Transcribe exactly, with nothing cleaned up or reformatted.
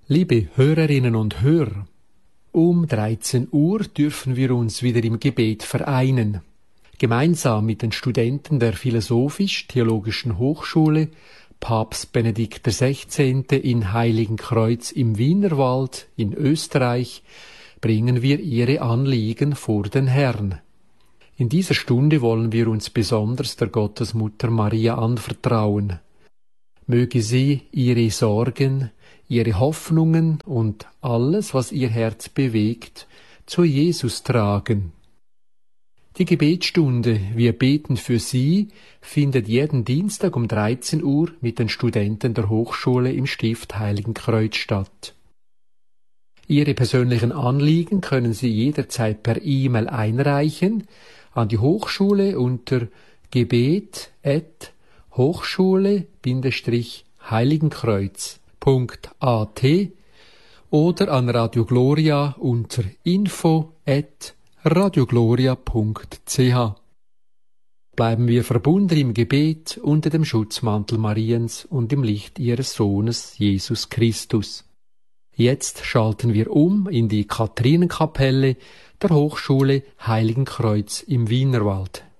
Liebe Hörerinnen und Hörer, um dreizehn Uhr dürfen wir uns wieder im Gebet vereinen. Gemeinsam mit den Studenten der Philosophisch-Theologischen Hochschule Papst Benedikt der Sechzehnte in Heiligenkreuz im Wienerwald in Österreich bringen wir ihre Anliegen vor den Herrn. In dieser Stunde wollen wir uns besonders der Gottesmutter Maria anvertrauen. Möge sie ihre Sorgen, ihre Hoffnungen und alles, was ihr Herz bewegt, zu Jesus tragen. Die Gebetsstunde Wir beten für Sie findet jeden Dienstag um dreizehn Uhr mit den Studenten der Hochschule im Stift Heiligenkreuz statt. Ihre persönlichen Anliegen können Sie jederzeit per E-Mail einreichen an die Hochschule unter gebet at hochschule Heiligenkreuz punkt a t oder an Radio Gloria unter info at radiogloria punkt c h. Bleiben wir verbunden im Gebet unter dem Schutzmantel Mariens und im Licht ihres Sohnes Jesus Christus. Jetzt schalten wir um in die Katharinenkapelle der Hochschule Heiligenkreuz im Wienerwald.